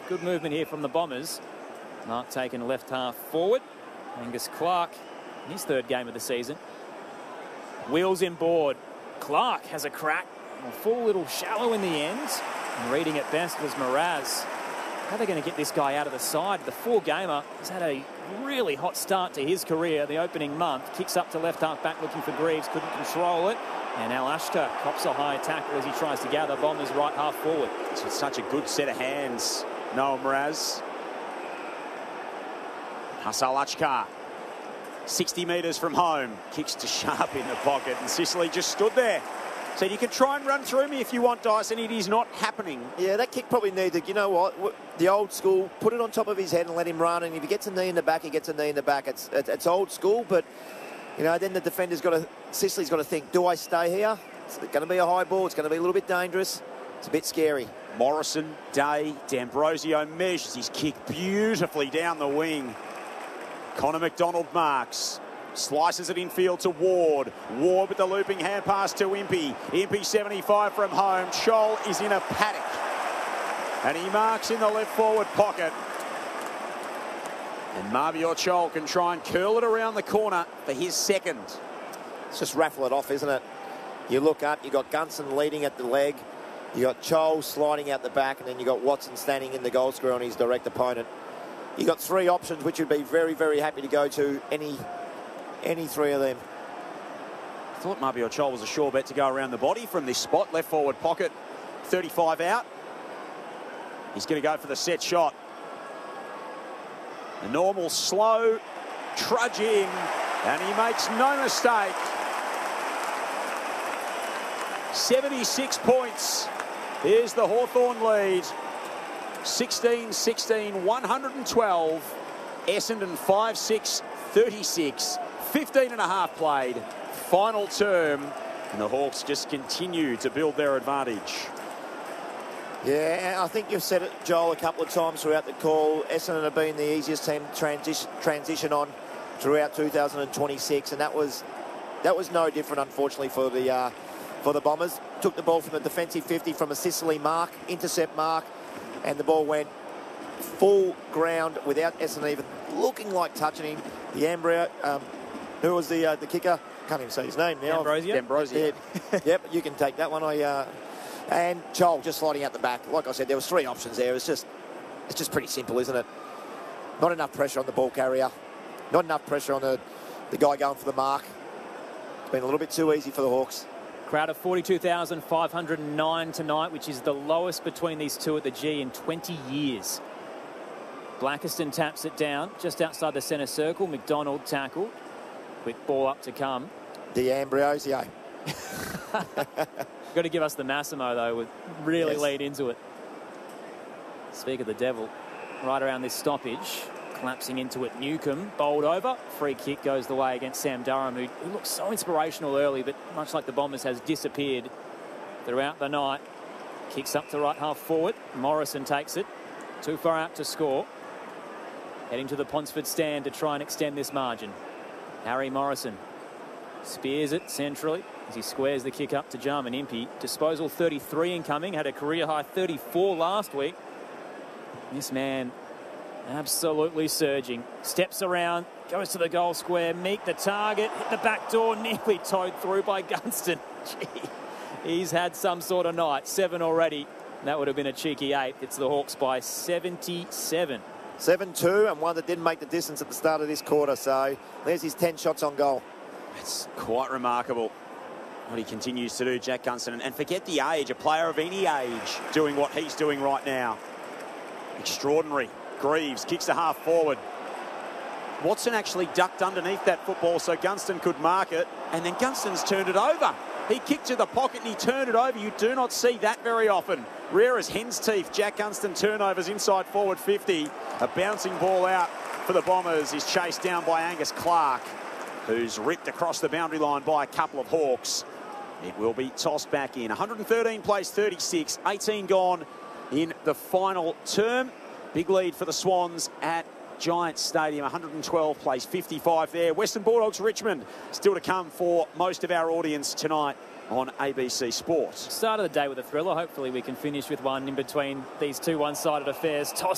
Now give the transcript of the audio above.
Good movement here from the Bombers. Mark taken left half forward. Angus Clark in his third game of the season. Wheels inboard. Clark has a crack. A full little shallow in the end. And reading it best was Mraz. How are they going to get this guy out of the side? The four-gamer has had a really hot start to his career the opening month. Kicks up to left half back looking for Greaves. Couldn't control it. And Al Ashtar cops a high tackle as he tries to gather Bombers right half forward. It's such a good set of hands, Noah Mraz. Hassan Lachkar, 60 metres from home, kicks to Sharp in the pocket, and Sicily just stood there. So you can try and run through me if you want, Dyson. It is not happening. Yeah, that kick probably needed, you know what, the old school, put it on top of his head and let him run, and if he gets a knee in the back, he gets a knee in the back. It's old school, but, you know, then the defender's got to, Sicily's got to think, do I stay here? It's going to be a high ball, it's going to be a little bit dangerous, it's a bit scary. Morrison, Day, D'Ambrosio measures his kick beautifully down the wing. Connor McDonald marks. Slices it infield to Ward. Ward with the looping hand pass to Impey. Impey 75 from home. Chol is in a paddock. And he marks in the left forward pocket. And Mabior Chol can try and curl it around the corner for his second. It's just raffle it off, isn't it? You look up, you got Gunson leading at the leg. You got Chol sliding out the back, and then you got Watson standing in the goal square on his direct opponent. You got three options, which would be very, very happy to go to any three of them. I thought Mabior Chol was a sure bet to go around the body from this spot. Left forward pocket, 35 out. He's going to go for the set shot. A normal slow trudge in, and he makes no mistake. 76 points. Here's the Hawthorn lead. 16-16, 112. Essendon 5-6, 36. 15 and a half played. Final term. And the Hawks just continue to build their advantage. Yeah, I think you've said it, Joel, a couple of times throughout the call. Essendon have been the easiest team to transition on throughout 2026, and that was no different, unfortunately, for the Bombers. Took the ball from the defensive 50 from a Sicily mark, intercept mark, and the ball went full ground without Essendon even looking like touching him. The Ambrosio, who was the kicker? Can't even say his name now. D'Ambrosio. Yep, you can take that one. And Chol just sliding out the back. Like I said, there was three options there. It's just pretty simple, isn't it? Not enough pressure on the ball carrier. Not enough pressure on the guy going for the mark. It's been a little bit too easy for the Hawks. Crowd of 42,509 tonight, which is the lowest between these two at the G in 20 years. Blackiston taps it down just outside the centre circle. McDonald tackled. Quick ball up to come. D'Ambrosio. Got to give us the Massimo, though, with really Yes. lead into it. Speak of the devil. Right around this stoppage. Collapsing into it, Newcomb. Bowled over. Free kick goes the way against Sam Durham, who looked so inspirational early, but much like the Bombers, has disappeared throughout the night. Kicks up to right half forward. Morrison takes it. Too far out to score. Heading to the Ponsford stand to try and extend this margin. Harry Morrison spears it centrally as he squares the kick up to Jarman Impey. Disposal 33 incoming. Had a career-high 34 last week. This man absolutely surging. Steps around, goes to the goal square, meet the target, hit the back door, nearly towed through by Gunston. Gee, he's had some sort of night. 7 already. That would have been a cheeky 8. It's the Hawks by 77. 7-2, and one that didn't make the distance at the start of this quarter. So there's his 10 shots on goal. It's quite remarkable what he continues to do, Jack Gunston. And forget the age, a player of any age doing what he's doing right now. Extraordinary. Greaves kicks the half forward. Watson actually ducked underneath that football so Gunston could mark it, and then Gunston's turned it over. He kicked to the pocket and he turned it over. You do not see that very often. Rare as hen's teeth. Jack Gunston turnovers inside forward 50. A bouncing ball out for the Bombers is chased down by Angus Clark, who's ripped across the boundary line by a couple of Hawks. It will be tossed back in. 113 plays 36. 18 gone in the final term. Big lead for the Swans at Giants Stadium. 112 plays 55 there. Western Bulldogs Richmond still to come for most of our audience tonight on ABC Sport. Start of the day with a thriller. Hopefully we can finish with one in between these two one-sided affairs. Toss